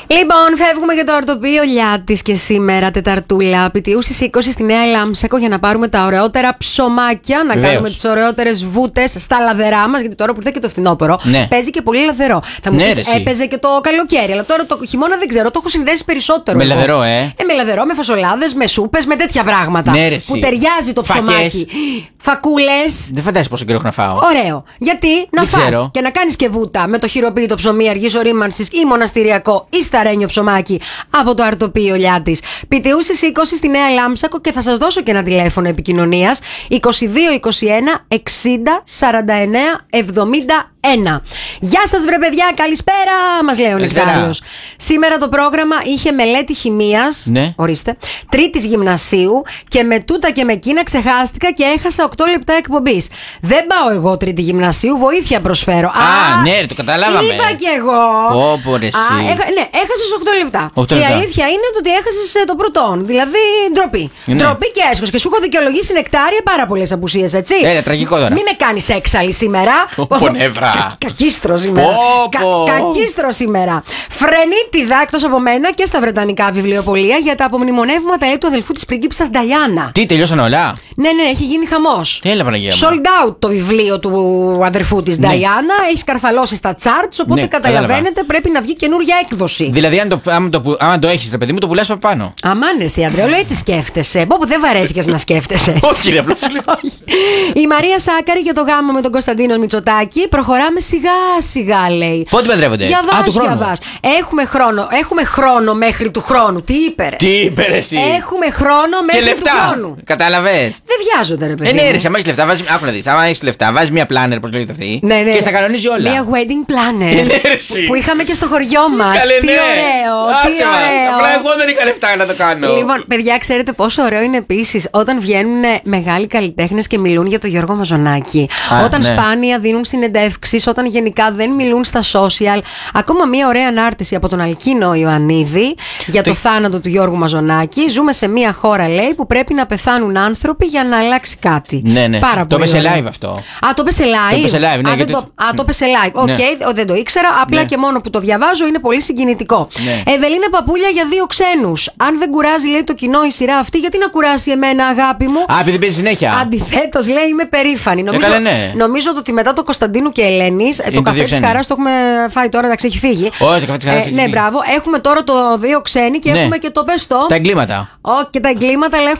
Λοιπόν, φεύγουμε για το ορτοπείο Λιάτης και σήμερα Τεταρτούλα. Πιτιούσης 20 στη Νέα Λάμψακο για να πάρουμε τα ωραιότερα ψωμάκια, να κάνουμε τις ωραιότερες βούτες στα λαδερά μας. Γιατί τώρα που ήρθε και το φθινόπωρο παίζει και πολύ λαδερό. Θα μου πεις, έπαιζε και το καλοκαίρι, αλλά τώρα το χειμώνα δεν ξέρω, το έχω συνδέσει περισσότερο. Με λαδερό, με λαδερό, με φασολάδες, με σούπες, με τέτοια πράγματα. Ναι, που ταιριάζει το ψωμάκι. Φακούλες. Δεν φαντάζεσαι πόσο καιρό έχω να φάω. Ωραίο. Γιατί να φας και να κάνεις και βούτα με το χειροποίητο ψωμί αργής ορίμανσης ή μοναστηριακό ή σταρένιο ψωμάκι από το αρτοπείο Λιάτης. Πιτιούσης 20 στη Νέα Λάμψακο και θα σας δώσω και ένα τηλέφωνο επικοινωνίας 22 21 60 49 71. Γεια σας βρε παιδιά, καλησπέρα, μας λέει ο Νεκτάριος. Σήμερα το πρόγραμμα είχε μελέτη χημείας, ορίστε, τρίτης γυμνασίου και με τούτα και με εκείνα ξεχάστηκα και έχασα 8 λεπτά εκπομπής. Δεν πάω εγώ τρίτη γυμνασίου, βοήθεια προσφέρω. Ναι, το καταλάβαμε. Είπα κι εγώ. Ναι, έχασες 8 λεπτά. Και η αλήθεια είναι ότι έχασες το πρωτόν. Δηλαδή ντροπή. Ντροπή και έσχος. Και σου έχω δικαιολογήσει Νεκτάρια πάρα πολλές απουσίες, έτσι. Τραγικό τώρα. Μην με κάνεις έξαλλη σήμερα. Κακίστρο σήμερα. Κακίστρο σήμερα. Φρενίτιδα εκτός από μένα και στα βρετανικά βιβλιοπωλεία για τα απομνημονεύματα του αδελφού της πριγκίπισσας Νταϊάννα. Τι, τελειώσαν όλα? Ναι, έχει γίνει χαμός. Έλα, Παναγία μου. Sold out το βιβλίο του αδερφού της Νταϊάννα. Έχει σκαρφαλώσει στα charts. Οπότε καταλαβαίνετε πρέπει να βγει καινούργια έκδοση. Δηλαδή, άμα το έχεις, ρε παιδί μου, το πουλάς από πάνω. Αμάν, εσύ, Αντρέα, όλο έτσι σκέφτεσαι. Που δεν βαρέθηκες να σκέφτεσαι έτσι. Όχι, ρε, Η Μαρία Σάκαρη για το γάμο με τον Κωνσταντίνο Μητσοτάκη. Προχωράμε σιγά-σιγά, λέει. Πότε παντρεύονται? Διαβάς. Έχουμε χρόνο μέχρι του χρόνου. Τι είπε, ρε? Τι είπε, εσύ? Έχουμε χρόνο μέχρι του χρόνου. Κατάλαβες. Δεν βιάζονται, ρε παιδί. Ναι, ρε, άμα έχεις λεφτά, άκου να δεις. Άμα έχεις λεφτά, βάζεις μια planner, πώς λέγεται αυτή. Ναι. Και στα κανονίζει όλα. Μια wedding planner. Που είχαμε και στο χωριό μας. Τι ωραίο. Τι ωραίο. Απλά εγώ δεν είχα λεφτά να το κάνω. Λοιπόν, παιδιά, ξέρετε πόσο ωραίο είναι επίσης όταν βγαίνουν μεγάλοι καλλιτέχνες και μιλούν για τον Γιώργο Μαζονάκη. Όταν σπάνια δίνουν συνεντεύξεις, όταν γενικά δεν μιλούν στα social. Ακόμα μια ωραία ανάρτηση από τον Αλκίνο Ιωαννίδη για το θάνατο του Γιώργου Μαζονάκη. Ζούμε σε μια χώρα, λέει, που πρέπει να πεθάνουν άνθρωποι για να αλλάξει κάτι. Ναι. Πάρα το πολύ πέσε live αυτό. Το πέσε live. Το πέσε live. Οκ, δεν το ήξερα. Απλά και μόνο που το διαβάζω είναι πολύ συγκινητικό. Ευελίνα Παπούλια για 2 ξένους. Αν δεν κουράζει, λέει, το κοινό η σειρά αυτή, γιατί να κουράσει εμένα, αγάπη μου? Επειδή παίζει συνέχεια. Αντιθέτως, λέει, είμαι περήφανη. Νομίζω ότι μετά το Κωνσταντίνου και Ελένης, το καφέ της χαράς το έχουμε φάει τώρα, εντάξει, έχει φύγει. Όχι, το καφέ της χαράς έχει φύγει. Ναι, μπράβο. Έχουμε τώρα το 2 ξένοι και έχουμε και το πες το. Τα εγκλήματα. Και τα εγκλήματα, αλλά